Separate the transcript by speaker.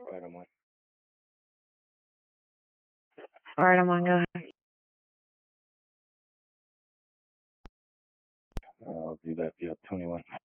Speaker 1: Right, I'm on.
Speaker 2: All right, I'm on. Go ahead.
Speaker 1: I'll do that. Yeah, 21.